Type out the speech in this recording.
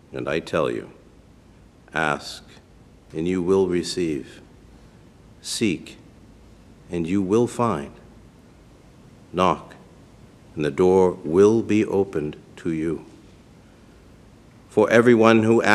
And I tell you, ask, and you will receive. Seek, and you will find. Knock, and the door will be opened to you. For everyone who